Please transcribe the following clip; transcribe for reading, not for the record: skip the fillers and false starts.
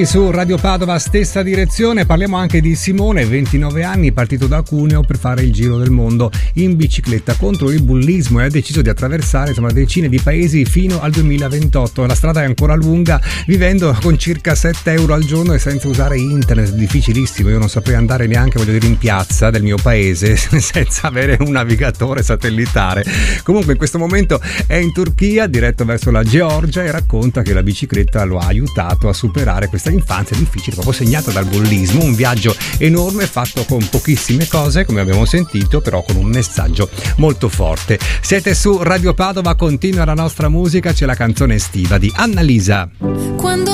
Su Radio Padova, stessa direzione. Parliamo anche di Simone, 29 anni, partito da Cuneo per fare il giro del mondo in bicicletta contro il bullismo e ha deciso di attraversare decine di paesi fino al 2028. La strada è ancora lunga, vivendo con circa 7 euro al giorno e senza usare internet, difficilissimo. Io non saprei andare neanche, in piazza del mio paese senza avere un navigatore satellitare. Comunque in questo momento è in Turchia, diretto verso la Georgia, e racconta che la bicicletta lo ha aiutato a superare questa infanzia difficile, proprio segnata dal bullismo. Un viaggio enorme fatto con pochissime cose, come abbiamo sentito, però con un messaggio molto forte. Siete su Radio Padova, continua la nostra musica, c'è la canzone estiva di Annalisa. Quando